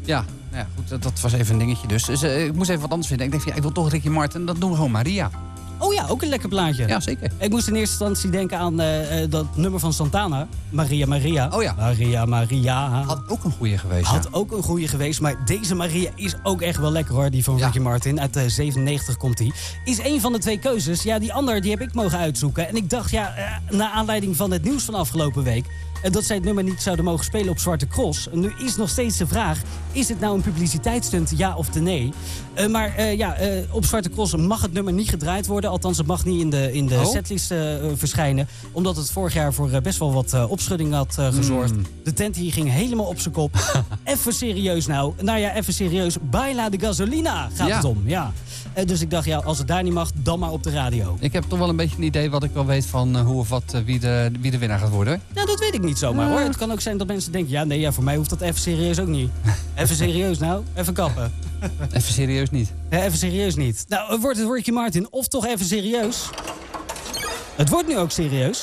Ja, nou ja, goed, dat was even een dingetje dus. Ik moest even wat anders vinden. Ik denk van, ja, ik wil toch Ricky Martin, dat doen we gewoon Maria. Oh ja, ook een lekker plaatje. Ja, zeker. Ik moest in eerste instantie denken aan dat nummer van Santana. Maria, Maria. Oh ja. Maria, Maria. Had ook een goeie geweest. Had ook een goeie geweest, maar deze Maria is ook echt wel lekker hoor. Die van Ricky Martin, uit 97 komt die. Is één van de twee keuzes. Ja, die andere die heb ik mogen uitzoeken. En ik dacht, na aanleiding van het nieuws van afgelopen week, dat zij het nummer niet zouden mogen spelen op Zwarte Cross. Nu is nog steeds de vraag, is het nou een publiciteitsstunt, ja of nee? Op Zwarte Cross mag het nummer niet gedraaid worden. Althans, het mag niet in de setlist verschijnen. Omdat het vorig jaar voor best wel wat opschudding had gezorgd. De tent hier ging helemaal op zijn kop. Even serieus nou. Nou ja, even serieus. Baila de Gasolina gaat het om. Ja. Dus ik dacht, als het daar niet mag, dan maar op de radio. Ik heb toch wel een beetje een idee wat ik wel weet van hoe of wat, wie de winnaar gaat worden. Nou, dat weet ik niet zomaar hoor. Het kan ook zijn dat mensen denken, voor mij hoeft dat even serieus ook niet. Even serieus nou, even kappen. Even serieus niet. Even serieus niet. Nou, wordt het Ricky Martin of toch even serieus? Het wordt nu ook serieus.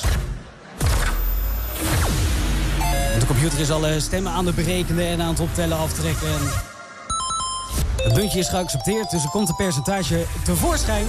De computer is alle stemmen aan het berekenen en aan het optellen, aftrekken. En het puntje is geaccepteerd, dus er komt een percentage tevoorschijn.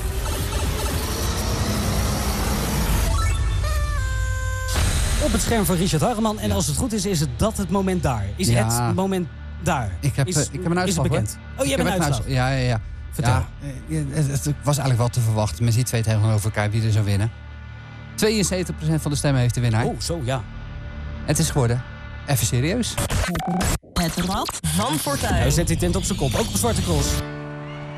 Op het scherm van Richard Harreman. En als het goed is, is het moment daar. Is het moment daar? Ik heb een uitslag bekend. Oh, je hebt een uitslag? Ja. Vertel. Ja, het was eigenlijk wel te verwachten met die twee tegenover elkaar wie er zou winnen. 72% van de stemmen heeft de winnaar. Oh, zo ja. Het is geworden. Even serieus. Het Rad van Fortuin. Hij zet die tent op zijn kop, ook op Zwarte Cross.